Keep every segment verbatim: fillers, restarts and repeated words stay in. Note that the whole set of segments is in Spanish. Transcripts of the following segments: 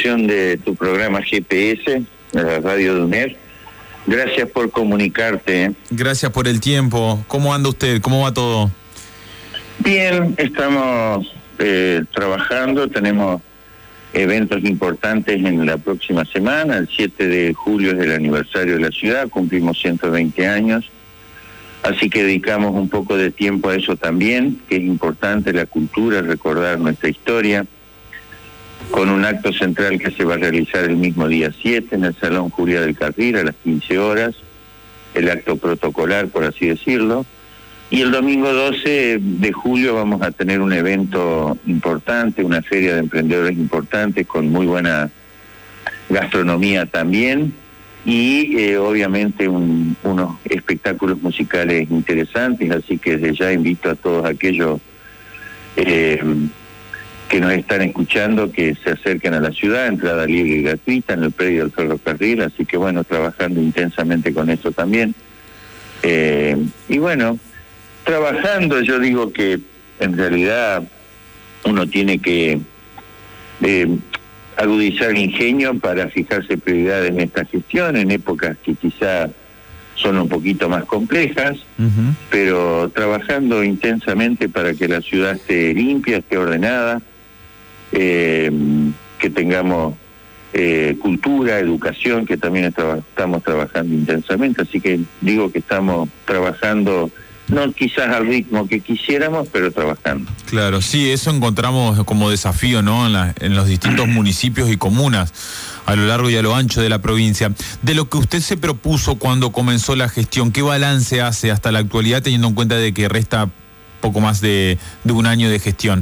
producción de tu programa G P S, de la radio de UNER. Gracias por comunicarte. ¿eh? Gracias por el tiempo. ¿Cómo anda usted? ¿Cómo va todo? Bien, estamos eh, trabajando, tenemos eventos importantes en la próxima semana. El siete de julio es el aniversario de la ciudad, cumplimos ciento veinte años, así que dedicamos un poco de tiempo a eso también, que es importante, la cultura, recordar nuestra historia, con un acto central que se va a realizar el mismo día siete en el Salón Juliá del Carril a las quince horas, el acto protocolar, por así decirlo. Y el domingo doce de julio vamos a tener un evento importante, una feria de emprendedores importante, con muy buena gastronomía también, y eh, obviamente un, unos espectáculos musicales interesantes, así que desde ya invito a todos aquellos eh, que nos están escuchando que se acerquen a la ciudad, entrada libre y gratuita en el predio del ferrocarril, así que bueno, trabajando intensamente con eso también. Eh, y bueno, trabajando, yo digo que en realidad uno tiene que eh, agudizar el ingenio para fijarse prioridades en esta gestión, en épocas que quizá son un poquito más complejas, uh-huh. pero trabajando intensamente para que la ciudad esté limpia, esté ordenada, eh, que tengamos eh, cultura, educación, que también está, estamos trabajando intensamente, así que digo que estamos trabajando, no quizás al ritmo que quisiéramos, pero trabajando. Claro, sí, eso encontramos como desafío, ¿no? En, la, en los distintos municipios y comunas a lo largo y a lo ancho de la provincia. De lo que usted se propuso cuando comenzó la gestión, ¿qué balance hace hasta la actualidad, teniendo en cuenta de que resta poco más de, de un año de gestión?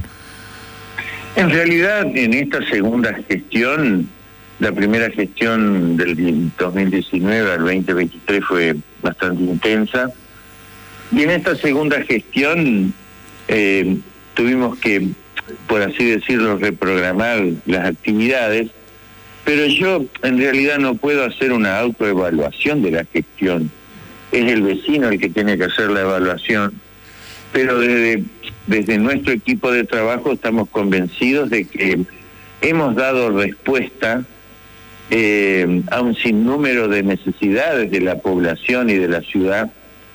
En realidad, en esta segunda gestión, la primera gestión del dos mil diecinueve al veinte veintitrés fue bastante intensa. Y en esta segunda gestión eh, tuvimos que, por así decirlo, reprogramar las actividades, pero yo en realidad no puedo hacer una autoevaluación de la gestión. Es el vecino el que tiene que hacer la evaluación, pero desde, desde nuestro equipo de trabajo estamos convencidos de que hemos dado respuesta eh, a un sinnúmero de necesidades de la población y de la ciudad,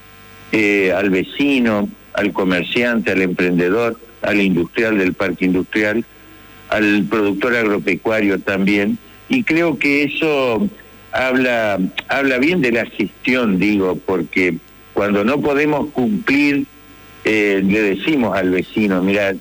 Eh, al vecino, al comerciante, al emprendedor, al industrial del parque industrial, al productor agropecuario también, y creo que eso habla, habla bien de la gestión, digo, porque cuando no podemos cumplir, eh, le decimos al vecino, mira,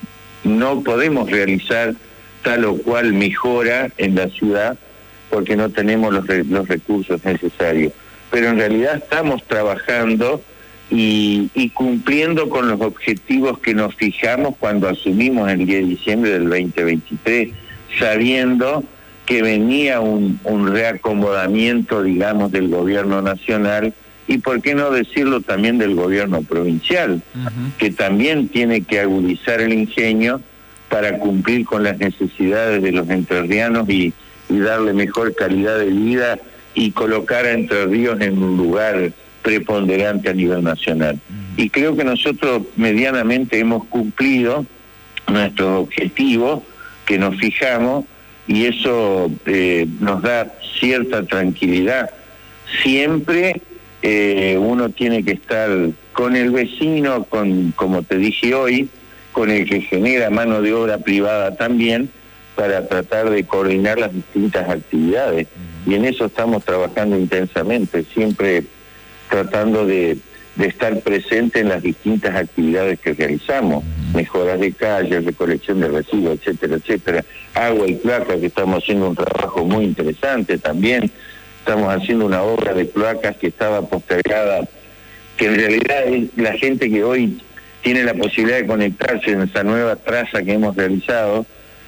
no podemos realizar tal o cual mejora en la ciudad porque no tenemos los, los recursos necesarios, pero en realidad estamos trabajando Y, y cumpliendo con los objetivos que nos fijamos cuando asumimos el diez de diciembre del veinte veintitrés, sabiendo que venía un, un reacomodamiento, digamos, del gobierno nacional y, por qué no decirlo, también del gobierno provincial, uh-huh. que también tiene que agudizar el ingenio para cumplir con las necesidades de los entrerrianos y, y darle mejor calidad de vida y colocar a Entre Ríos en un lugar preponderante a nivel nacional. Y creo que nosotros medianamente hemos cumplido nuestros objetivos que nos fijamos, y eso eh, nos da cierta tranquilidad. Siempre eh, uno tiene que estar con el vecino, con, como te dije hoy, con el que genera mano de obra privada también, para tratar de coordinar las distintas actividades. Y en eso estamos trabajando intensamente, siempre tratando de, de estar presente en las distintas actividades que realizamos, mejoras de calles, recolección de residuos, etcétera, etcétera, agua y cloacas, que estamos haciendo un trabajo muy interesante también, estamos haciendo una obra de cloacas que estaba postergada, que en realidad es la gente que hoy tiene la posibilidad de conectarse en esa nueva traza que hemos realizado,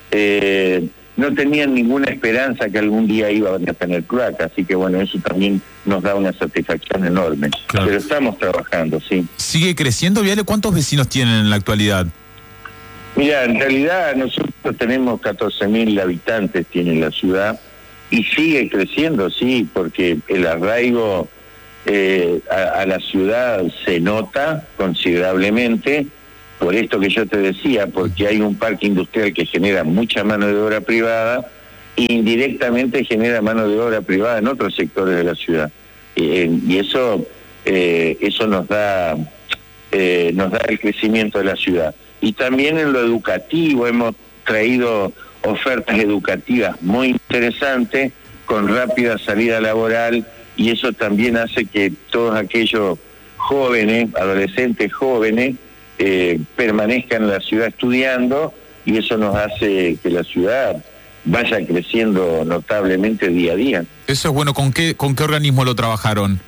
eh, no tenían ninguna esperanza que algún día iban a tener cloaca, así que bueno, eso también nos da una satisfacción enorme. Claro. Pero estamos trabajando, sí. ¿Sigue creciendo, Viale? ¿Cuántos vecinos tienen en la actualidad? Mira, en realidad nosotros tenemos catorce mil habitantes, tiene la ciudad, y sigue creciendo, sí, porque el arraigo eh, a, a la ciudad se nota considerablemente, por esto que yo te decía, porque hay un parque industrial que genera mucha mano de obra privada e indirectamente genera mano de obra privada en otros sectores de la ciudad. Eh, y eso, eh, eso nos da, eh, nos da el crecimiento de la ciudad. Y también en lo educativo hemos traído ofertas educativas muy interesantes, con rápida salida laboral, y eso también hace que todos aquellos jóvenes, adolescentes jóvenes, eh, permanezcan en la ciudad estudiando, y eso nos hace que la ciudad vaya creciendo notablemente día a día. Eso es bueno. ¿Con qué, con qué organismo lo trabajaron?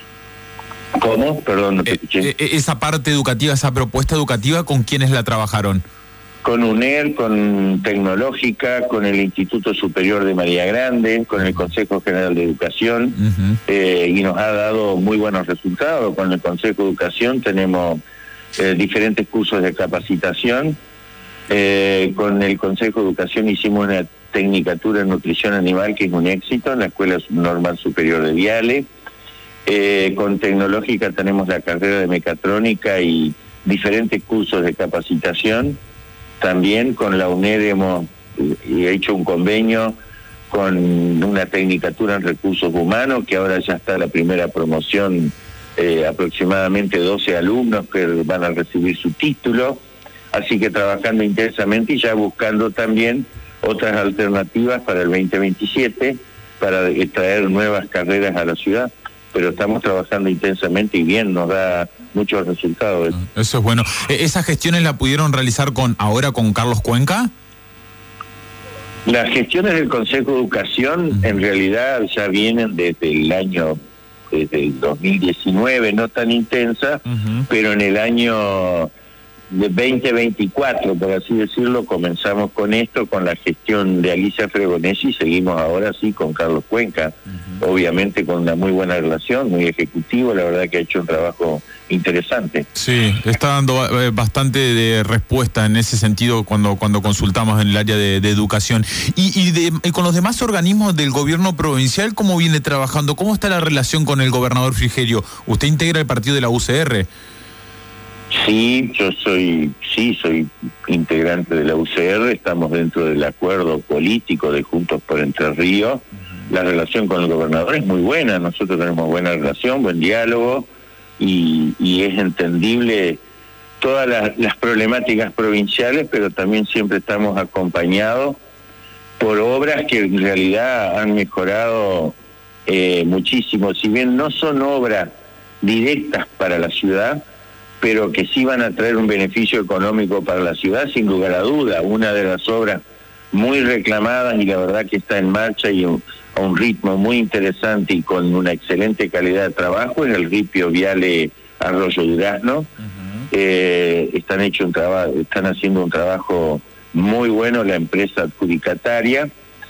¿Cómo? Perdón, no te escuché. Eh, eh, esa parte educativa, esa propuesta educativa, ¿con quiénes la trabajaron? Con UNER, con Tecnológica, con el Instituto Superior de María Grande, con el Consejo General de Educación, uh-huh. eh, y nos ha dado muy buenos resultados. Con el Consejo de Educación tenemos eh, diferentes cursos de capacitación. Eh, con el Consejo de Educación hicimos una tecnicatura en nutrición animal, que es un éxito, en la Escuela Normal Superior de Viale. Eh, con Tecnológica tenemos la carrera de mecatrónica y diferentes cursos de capacitación. También con la UNED hemos hecho un convenio con una tecnicatura en recursos humanos, que ahora ya está la primera promoción, eh, aproximadamente doce alumnos que van a recibir su título, así que trabajando intensamente y ya buscando también otras alternativas para el veinte veintisiete, para traer nuevas carreras a la ciudad. Pero estamos trabajando intensamente y bien, nos da muchos resultados. Eso es bueno. ¿Esas gestiones la pudieron realizar con ahora con Carlos Cuenca? Las gestiones del Consejo de Educación uh-huh. en realidad ya vienen desde el año, desde el dos mil diecinueve, no tan intensa, uh-huh. pero en el año de veinte veinticuatro, por así decirlo, comenzamos con esto, con la gestión de Alicia Fregonesi, y seguimos ahora sí con Carlos Cuenca, uh-huh. obviamente con una muy buena relación, muy ejecutivo, la verdad que ha hecho un trabajo interesante. Sí, está dando bastante de respuesta en ese sentido cuando cuando consultamos en el área de, de educación. Y, y, de, y con los demás organismos del gobierno provincial, ¿cómo viene trabajando? ¿Cómo está la relación con el gobernador Frigerio? Usted integra el partido de la U C R. Sí, yo soy, sí, soy integrante de la U C R, estamos dentro del acuerdo político de Juntos por Entre Ríos. La relación con el gobernador es muy buena, nosotros tenemos buena relación, buen diálogo, y, y es entendible todas las, las problemáticas provinciales, pero también siempre estamos acompañados por obras que en realidad han mejorado eh, muchísimo, si bien no son obras directas para la ciudad, pero que sí van a traer un beneficio económico para la ciudad, sin lugar a duda. Una de las obras muy reclamadas y la verdad que está en marcha y un, a un ritmo muy interesante y con una excelente calidad de trabajo es el ripio Viale Arroyo Durazno. Uh-huh. eh, están, hecho un traba- están haciendo un trabajo muy bueno la empresa adjudicataria,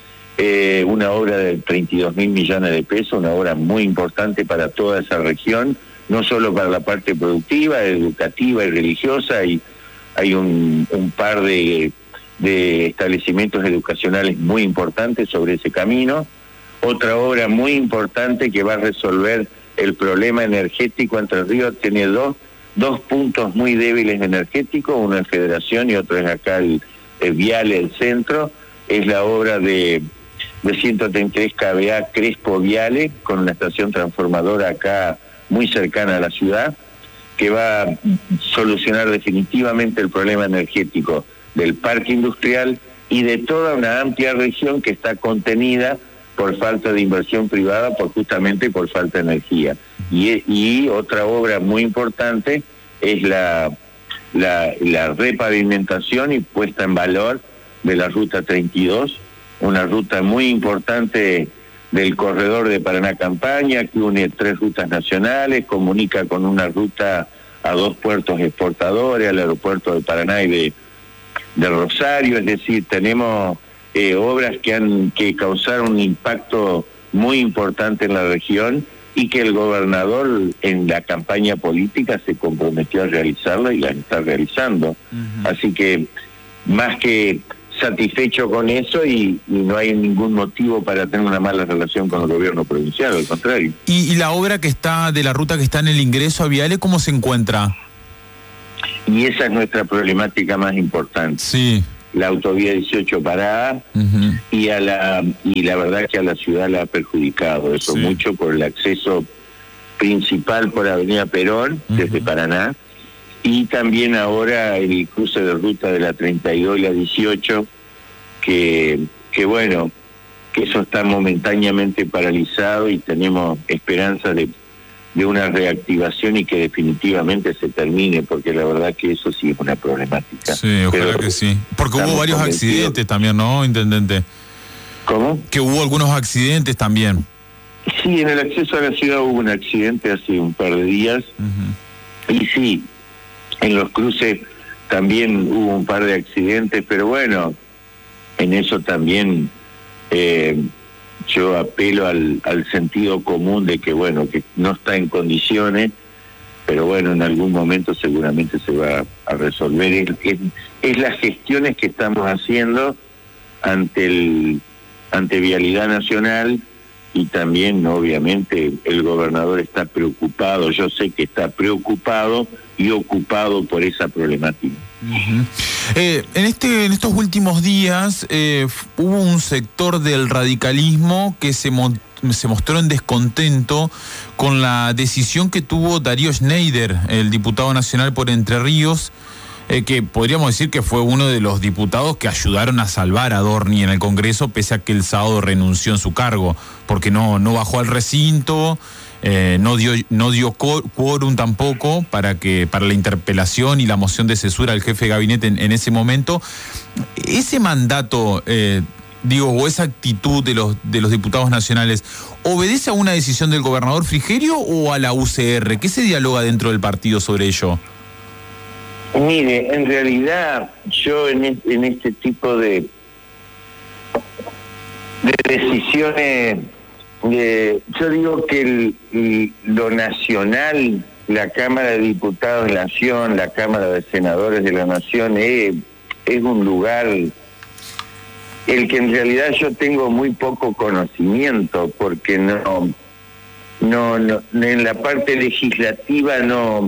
eh, una obra de treinta y dos mil millones de pesos, una obra muy importante para toda esa región, no solo para la parte productiva, educativa y religiosa. Hay, hay un, un par de, de establecimientos educacionales muy importantes sobre ese camino. Otra obra muy importante que va a resolver el problema energético. Entre Ríos tiene dos, dos puntos muy débiles energéticos, uno en Federación y otro es acá el, el Viale, el centro. Es la obra de, de ciento treinta y tres kV Crespo Viale, con una estación transformadora acá muy cercana a la ciudad, que va a solucionar definitivamente el problema energético del parque industrial y de toda una amplia región que está contenida por falta de inversión privada, por justamente por falta de energía. Y, y otra obra muy importante es la, la, la repavimentación y puesta en valor de la Ruta treinta y dos, una ruta muy importante del corredor de Paraná Campaña, que une tres rutas nacionales, comunica con una ruta a dos puertos exportadores, al aeropuerto de Paraná y de, de Rosario. Es decir, tenemos eh, obras que han que causaron un impacto muy importante en la región y que el gobernador en la campaña política se comprometió a realizarla y la está realizando. Uh-huh. Así que más que satisfecho con eso y, y no hay ningún motivo para tener una mala relación con el gobierno provincial, al contrario. ¿Y, y la obra que está, de la ruta que está en el ingreso a Viale, cómo se encuentra? Y esa es nuestra problemática más importante. Sí. la autovía dieciocho parada, uh-huh. y a la y la verdad que a la ciudad la ha perjudicado eso sí. mucho por el acceso principal por Avenida Perón, uh-huh. desde Paraná, y también ahora el cruce de ruta de la treinta y dos y la dieciocho, que, que bueno, que eso está momentáneamente paralizado y tenemos esperanza de, de una reactivación y que definitivamente se termine, porque la verdad que eso sí es una problemática. Sí, ojalá Pero que sí. Porque hubo varios accidentes también, ¿no, intendente? ¿Cómo? Que hubo algunos accidentes también. Sí, en el acceso a la ciudad hubo un accidente hace un par de días, uh-huh. y sí, en los cruces también hubo un par de accidentes, pero bueno, en eso también eh, yo apelo al, al sentido común de que, bueno, que no está en condiciones, pero bueno, en algún momento seguramente se va a resolver. Es, es, es las gestiones que estamos haciendo ante el ante Vialidad Nacional, y también, obviamente, el gobernador está preocupado, yo sé que está preocupado y ocupado por esa problemática. Uh-huh. Eh, en este, en estos últimos días eh, hubo un sector del radicalismo que se, mo- se mostró en descontento con la decisión que tuvo Darío Schneider, el diputado nacional por Entre Ríos, eh, que podríamos decir que fue uno de los diputados que ayudaron a salvar a Adorni en el Congreso, pese a que el sábado renunció en su cargo, porque no, no bajó al recinto. Eh, no dio no dio quórum tampoco para que para la interpelación y la moción de cesura del jefe de gabinete en, en ese momento. Ese mandato, eh, digo, o esa actitud de los de los diputados nacionales, ¿obedece a una decisión del gobernador Frigerio o a la U C R? ¿Qué se dialoga dentro del partido sobre ello? Mire, en realidad yo en, es, en este tipo de, de decisiones, Eh, yo digo que el, el, lo nacional, la Cámara de Diputados de la Nación, la Cámara de Senadores de la Nación, es, es un lugar el que en realidad yo tengo muy poco conocimiento, porque no, no, no en la parte legislativa no,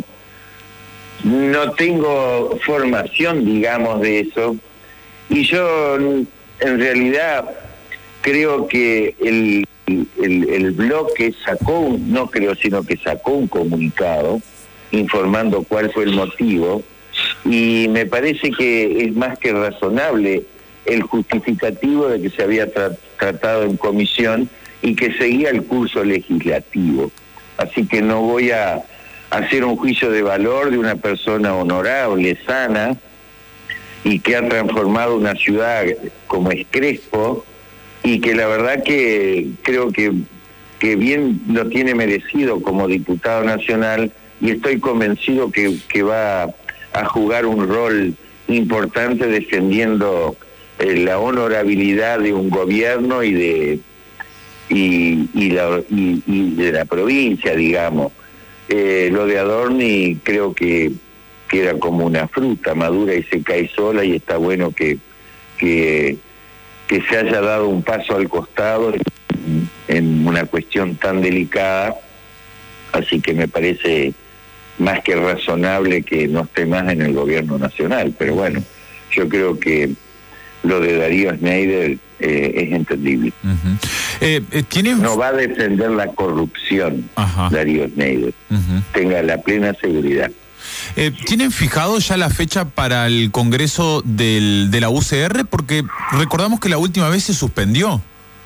no tengo formación, digamos, de eso, y yo en realidad creo que el El, el bloque sacó, no creo, sino que sacó un comunicado informando cuál fue el motivo, y me parece que es más que razonable el justificativo de que se había tra- tratado en comisión y que seguía el curso legislativo. Así que no voy a hacer un juicio de valor de una persona honorable, sana, y que ha transformado una ciudad como es Crespo, y que la verdad que creo que, que bien lo tiene merecido como diputado nacional, y estoy convencido que, que va a jugar un rol importante defendiendo eh, la honorabilidad de un gobierno y de y, y, la, y, y de la provincia, digamos. Eh, lo de Adorni creo que, que era como una fruta madura y se cae sola, y está bueno que que que se haya dado un paso al costado en, en una cuestión tan delicada, así que me parece más que razonable que no esté más en el gobierno nacional, pero bueno, yo creo que lo de Darío Schneider eh, es entendible. Uh-huh. eh, eh, ¿tiene... No va a defender la corrupción, uh-huh. Darío Schneider, uh-huh. tenga la plena seguridad. Eh, ¿Tienen fijado ya la fecha para el Congreso del, de la U C R? Porque recordamos que la última vez se suspendió.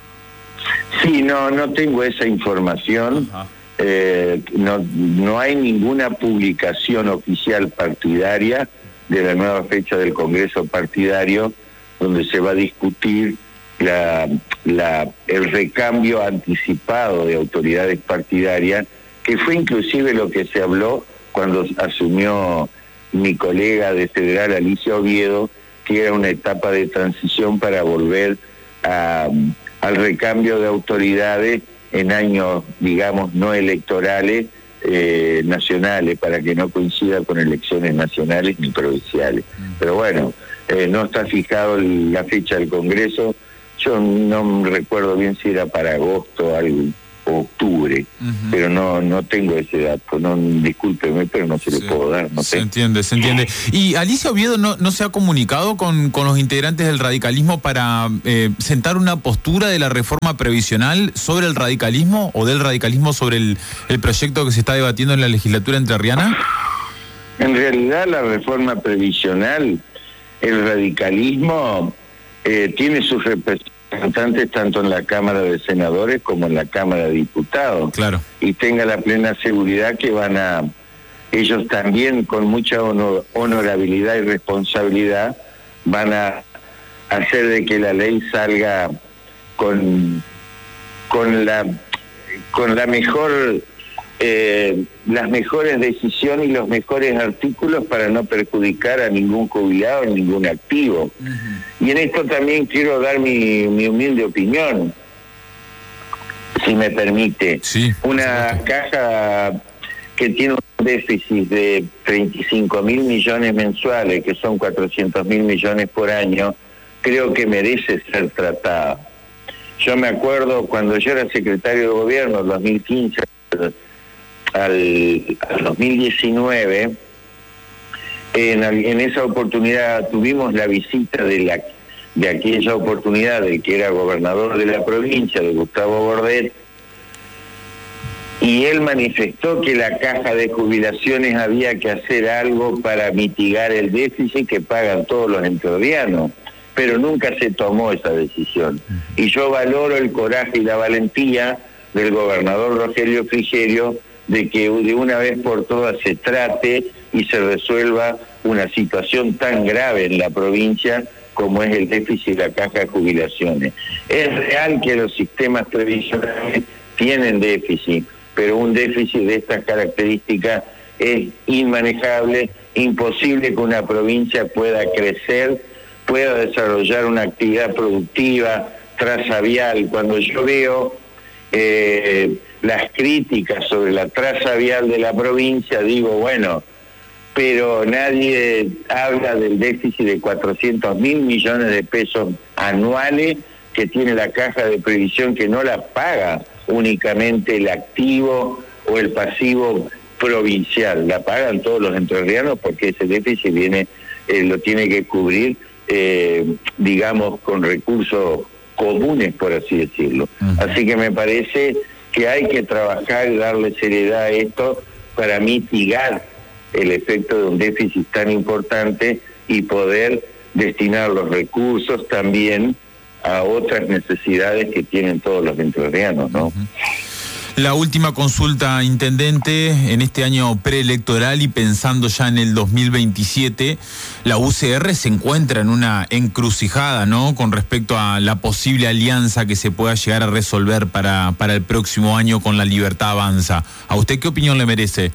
Sí, no, no tengo esa información. Eh, no, no hay ninguna publicación oficial partidaria de la nueva fecha del Congreso partidario, donde se va a discutir la, la, el recambio anticipado de autoridades partidarias, que fue inclusive lo que se habló cuando asumió mi colega de Federal, Alicia Oviedo, que era una etapa de transición para volver a, al recambio de autoridades en años, digamos, no electorales, eh, nacionales, para que no coincida con elecciones nacionales ni provinciales. Pero bueno, eh, no está fijado la fecha del Congreso. Yo no recuerdo bien si era para agosto algo, o octubre, uh-huh. pero no no tengo ese dato, no, discúlpeme, pero no se sí, lo puedo dar, no se sé. entiende, se entiende. ¿Y Alicia Oviedo no, no se ha comunicado con, con los integrantes del radicalismo para eh, sentar una postura de la reforma previsional sobre el radicalismo o del radicalismo sobre el, el proyecto que se está debatiendo en la legislatura entrerriana? En realidad la reforma previsional, el radicalismo eh, tiene sus representantes tanto en la Cámara de Senadores como en la Cámara de Diputados. Claro. Y tenga la plena seguridad que van a, ellos también con mucha honor, honorabilidad y responsabilidad, van a hacer de que la ley salga con, con la con la mejor eh, las mejores decisiones y los mejores artículos para no perjudicar a ningún jubilado, ni ningún activo. Uh-huh. Y en esto también quiero dar mi, mi humilde opinión, si me permite. Sí, una sí. caja que tiene un déficit de treinta y cinco mil millones mensuales, que son cuatrocientos mil millones por año, creo que merece ser tratada. Yo me acuerdo cuando yo era secretario de gobierno, dos mil quince al, al dos mil diecinueve, en, en esa oportunidad tuvimos la visita de la de aquella oportunidad del que era gobernador de la provincia, de Gustavo Bordet, y él manifestó que la caja de jubilaciones había que hacer algo para mitigar el déficit que pagan todos los entrerrianos, pero nunca se tomó esa decisión. Y yo valoro el coraje y la valentía del gobernador Rogelio Frigerio de que de una vez por todas se trate y se resuelva una situación tan grave en la provincia como es el déficit de la caja de jubilaciones. Es real que los sistemas previsionales tienen déficit, pero un déficit de estas características es inmanejable, imposible que una provincia pueda crecer, pueda desarrollar una actividad productiva, traza vial. Cuando yo veo eh, las críticas sobre la traza vial de la provincia, digo, bueno, pero nadie habla del déficit de cuatrocientos mil millones de pesos anuales que tiene la caja de previsión, que no la paga únicamente el activo o el pasivo provincial, la pagan todos los entrerrianos porque ese déficit viene eh, lo tiene que cubrir, eh, digamos, con recursos comunes, por así decirlo. Uh-huh. Así que me parece que hay que trabajar y darle seriedad a esto para mitigar el efecto de un déficit tan importante y poder destinar los recursos también a otras necesidades que tienen todos los entrerrianos, ¿no? Uh-huh. La última consulta, intendente, en este año preelectoral y pensando ya en el dos mil veintisiete, la U C R se encuentra en una encrucijada, ¿no?, con respecto a la posible alianza que se pueda llegar a resolver para, para el próximo año con La Libertad Avanza. ¿A usted qué opinión le merece?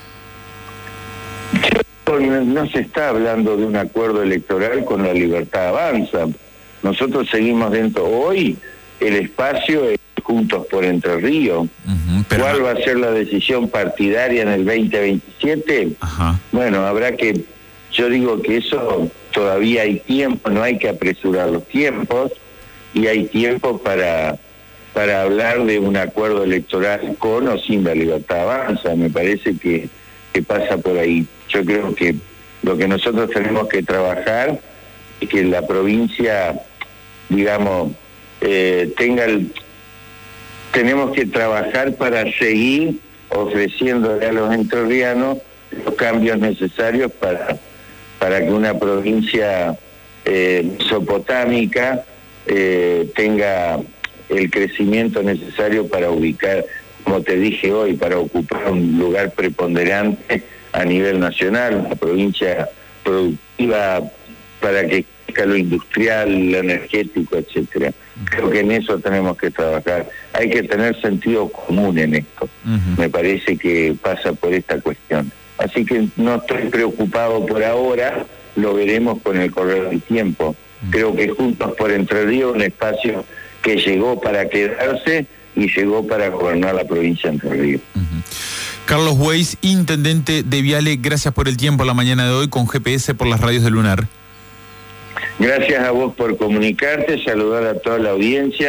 No se está hablando de un acuerdo electoral con La Libertad Avanza. Nosotros seguimos dentro. Hoy el espacio es Juntos por Entre Ríos. Uh-huh, pero... ¿Cuál va a ser la decisión partidaria en el veinte veintisiete? Uh-huh. Bueno, habrá que... Yo digo que eso todavía hay tiempo, no hay que apresurar los tiempos, y hay tiempo para, para hablar de un acuerdo electoral con o sin La Libertad Avanza. Me parece que, que pasa por ahí. Yo creo que lo que nosotros tenemos que trabajar es que la provincia, digamos, eh, tenga el... Tenemos que trabajar para seguir ofreciéndole a los entrerrianos los cambios necesarios para, para que una provincia eh, mesopotámica eh, tenga el crecimiento necesario para ubicar, como te dije hoy, para ocupar un lugar preponderante a nivel nacional, una provincia productiva para que crezca lo industrial, lo energético, etcétera. Creo que en eso tenemos que trabajar. Hay que tener sentido común en esto. Uh-huh. Me parece que pasa por esta cuestión. Así que no estoy preocupado por ahora, lo veremos con el correr del tiempo. Uh-huh. Creo que Juntos por Entre Ríos, un espacio que llegó para quedarse y llegó para gobernar la provincia de Entre Ríos. Uh-huh. Carlos Weiss, intendente de Viale, gracias por el tiempo la mañana de hoy con G P S por las radios de Lunar. Gracias a vos por comunicarte, saludar a toda la audiencia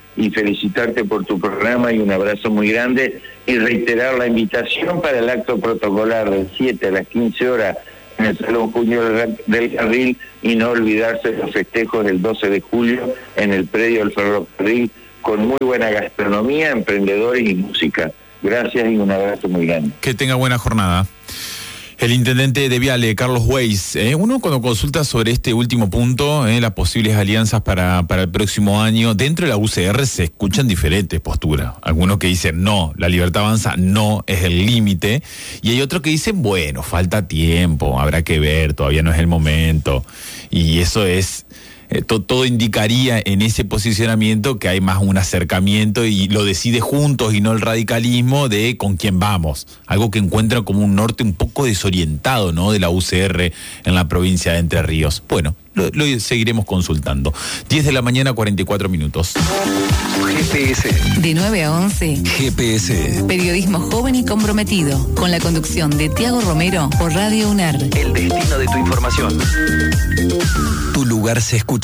y felicitarte por tu programa y un abrazo muy grande y reiterar la invitación para el acto protocolar del siete a las quince horas en el Salón Junio del Carril y no olvidarse los festejos del doce de julio en el predio del ferrocarril con muy buena gastronomía, emprendedores y música. Gracias y un abrazo muy grande. Que tenga buena jornada. El intendente de Viale, Carlos Weiss, ¿eh? uno cuando consulta sobre este último punto, ¿eh? las posibles alianzas para, para el próximo año, dentro de la U C R se escuchan diferentes posturas. Algunos que dicen, no, la Libertad Avanza no es el límite, y hay otros que dicen, bueno, falta tiempo, habrá que ver, todavía no es el momento, y eso es... Eh, to, todo indicaría en ese posicionamiento que hay más un acercamiento y lo decide juntos y no el radicalismo de con quién vamos. Algo que encuentra como un norte un poco desorientado, ¿no? De la U C R en la provincia de Entre Ríos. Bueno, lo, lo seguiremos consultando. diez de la mañana, cuarenta y cuatro minutos. G P S. De nueve a once. G P S. Periodismo joven y comprometido. Con la conducción de Tiago Romero por Radio UNER. El destino de tu información. Tu lugar se escucha.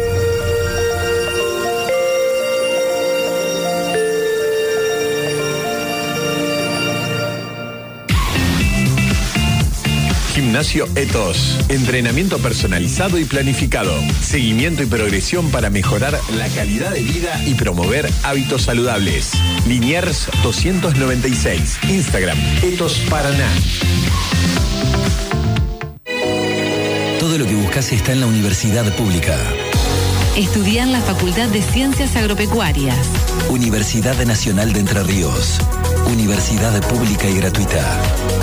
Gimnasio Etos. Entrenamiento personalizado y planificado. Seguimiento y progresión para mejorar la calidad de vida y promover hábitos saludables. Liniers doscientos noventa y seis. Instagram Etos Paraná. Todo lo que buscas está en la universidad pública. Estudia en la Facultad de Ciencias Agropecuarias. Universidad Nacional de Entre Ríos. Universidad pública y gratuita.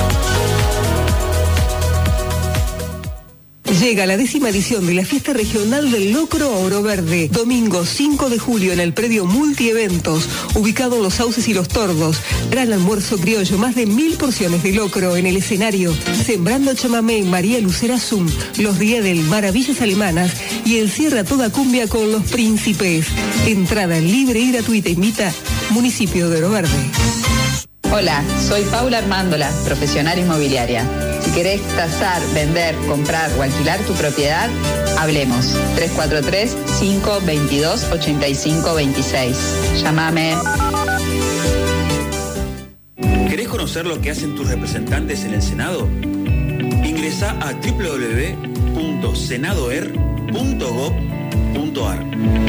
Llega la décima edición de la Fiesta Regional del Locro Oro Verde. Domingo cinco de julio en el predio Multieventos, ubicado en Los Sauces y Los Tordos. Gran almuerzo criollo, más de mil porciones de locro en el escenario. Sembrando chamamé, María Lucera Zum, Los Riedel, Maravillas Alemanas y el cierre a toda cumbia con Los Príncipes. Entrada libre y gratuita. Invita Municipio de Oro Verde. Hola, soy Paula Armándola, profesional inmobiliaria. Si querés tasar, vender, comprar o alquilar tu propiedad, hablemos. tres cuatro tres, cinco dos dos, ocho cinco dos seis. Llámame. ¿Querés conocer lo que hacen tus representantes en el Senado? Ingresá a doble u doble u doble u punto senadoer punto gob punto ar.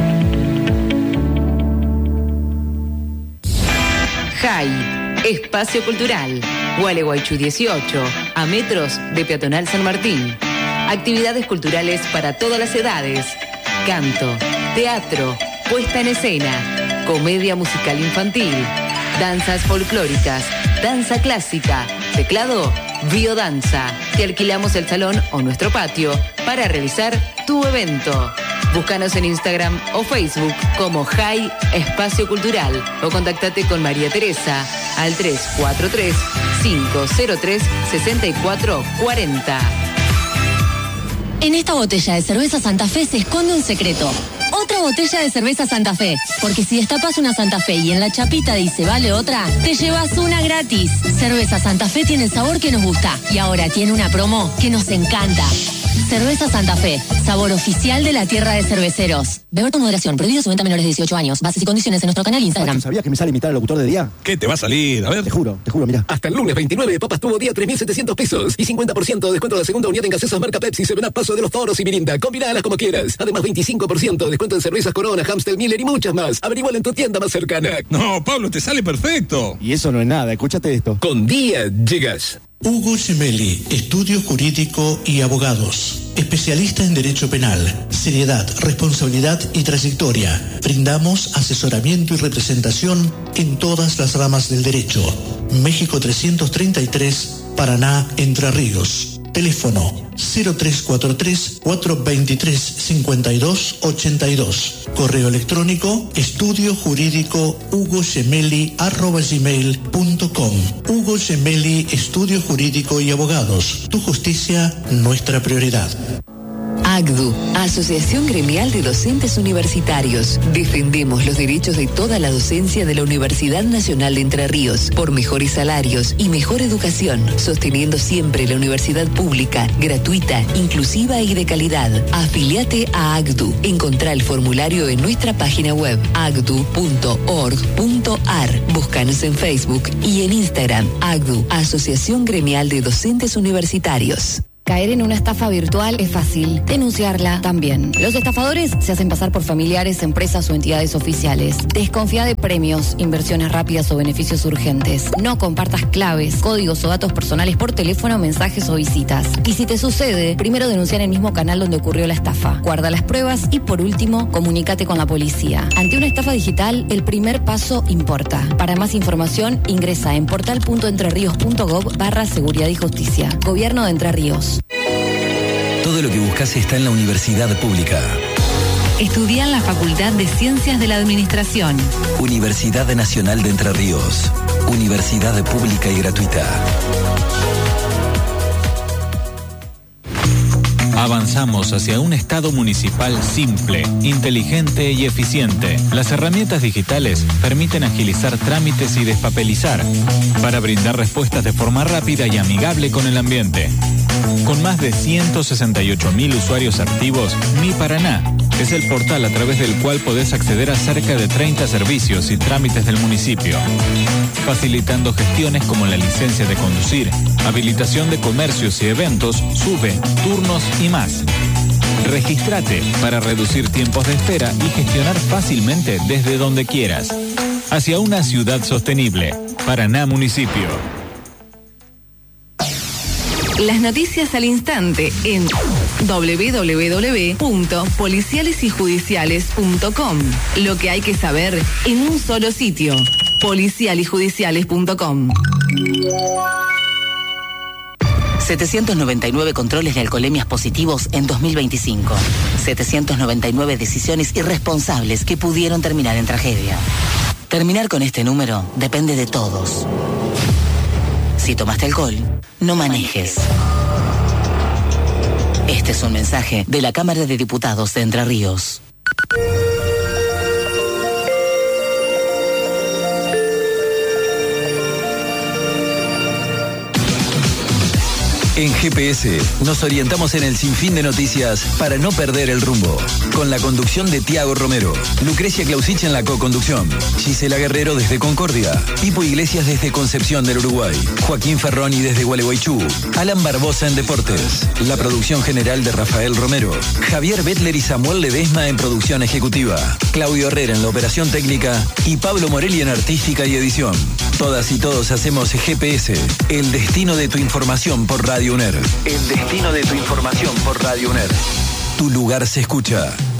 J A I, Espacio Cultural, Gualeguaychú dieciocho, a metros de Peatonal San Martín. Actividades culturales para todas las edades. Canto, teatro, puesta en escena, comedia musical infantil, danzas folclóricas, danza clásica, teclado, biodanza. Te alquilamos el salón o nuestro patio para realizar tu evento. Búscanos en Instagram o Facebook como J A I Espacio Cultural o contactate con María Teresa al tres cuatro tres, cinco cero tres, seis cuatro cuatro cero. En esta botella de cerveza Santa Fe se esconde un secreto. Otra botella de cerveza Santa Fe. Porque si destapas una Santa Fe y en la chapita dice vale otra, te llevas una gratis. Cerveza Santa Fe tiene el sabor que nos gusta. Y ahora tiene una promo que nos encanta. Cerveza Santa Fe, sabor oficial de la tierra de cerveceros. Beber con moderación, prohibido su venta a menores de dieciocho años. Bases y condiciones en nuestro canal Instagram. ¿Sabías que me sale imitar al locutor de día? ¿Qué te va a salir? A ver. Te juro, te juro, mira. Hasta el lunes veintinueve, Papas Tuvo Día tres mil setecientos pesos y cincuenta por ciento de descuento de la segunda unidad en gaseosas marca Pepsi, Seven Up, Paso de los Toros y Mirinda. Combinadas como quieras. Además, veinticinco por ciento de descuento en cervezas Corona, Amstel, Miller y muchas más. Averiguala en tu tienda más cercana. No, Pablo, te sale perfecto. Y eso no es nada, escúchate esto. Con Día llegas. Hugo Gemelli, Estudio Jurídico y Abogados. Especialista en Derecho Penal, seriedad, responsabilidad y trayectoria. Brindamos asesoramiento y representación en todas las ramas del derecho. México trescientos treinta y tres, Paraná, Entre Ríos. Teléfono cero tres cuatro tres, cuatro dos tres, cinco dos ocho dos. Correo electrónico estudio jurídico hugo gemelli arroba gmail punto com. Hugo Gemelli, Estudio Jurídico y Abogados. Tu justicia, nuestra prioridad. A G D U, Asociación Gremial de Docentes Universitarios. Defendemos los derechos de toda la docencia de la Universidad Nacional de Entre Ríos por mejores salarios y mejor educación, sosteniendo siempre la universidad pública, gratuita, inclusiva y de calidad. Afiliate a A G D U. Encontrá el formulario en nuestra página web a g d u punto org punto a r. Búscanos en Facebook y en Instagram. A G D U, Asociación Gremial de Docentes Universitarios. Caer en una estafa virtual es fácil, denunciarla también. Los estafadores se hacen pasar por familiares, empresas o entidades oficiales. Desconfía de premios, inversiones rápidas o beneficios urgentes. No compartas claves, códigos o datos personales por teléfono, mensajes o visitas. Y si te sucede, primero denuncia en el mismo canal donde ocurrió la estafa. Guarda las pruebas y por último, comunícate con la policía. Ante una estafa digital, el primer paso importa. Para más información, ingresa en portal punto entreríos punto gov barra seguridad y justicia. Gobierno de Entre Ríos. Todo lo que buscas está en la universidad pública. Estudia en la Facultad de Ciencias de la Administración. Universidad Nacional de Entre Ríos. Universidad pública y gratuita. Avanzamos hacia un Estado municipal simple, inteligente y eficiente. Las herramientas digitales permiten agilizar trámites y despapelizar para brindar respuestas de forma rápida y amigable con el ambiente. Con más de ciento sesenta y ocho mil usuarios activos, Mi Paraná es el portal a través del cual podés acceder a cerca de treinta servicios y trámites del municipio, facilitando gestiones como la licencia de conducir, habilitación de comercios y eventos, SUBE, turnos y más. Regístrate para reducir tiempos de espera y gestionar fácilmente desde donde quieras. Hacia una ciudad sostenible. Paraná Municipio. Las noticias al instante en doble u doble u doble u punto policiales y judiciales punto com. Lo que hay que saber en un solo sitio. policial y judiciales punto com. setecientos noventa y nueve controles de alcoholemias positivos en dos mil veinticinco. setecientos noventa y nueve decisiones irresponsables que pudieron terminar en tragedia. Terminar con este número depende de todos. Si tomaste alcohol, no manejes. Este es un mensaje de la Cámara de Diputados de Entre Ríos. En G P S nos orientamos en el sinfín de noticias para no perder el rumbo. Con la conducción de Tiago Romero, Lucrecia Clausich en la co-conducción, Gisela Guerrero desde Concordia, Pipo Iglesias desde Concepción del Uruguay, Joaquín Ferroni desde Gualeguaychú, Alan Barbosa en Deportes, la producción general de Rafael Romero, Javier Bettler y Samuel Ledesma en producción ejecutiva, Claudio Herrera en la operación técnica y Pablo Morelli en artística y edición. Todas y todos hacemos G P S, el destino de tu información por Radio UNER. El destino de tu información por Radio UNER. Tu lugar se escucha.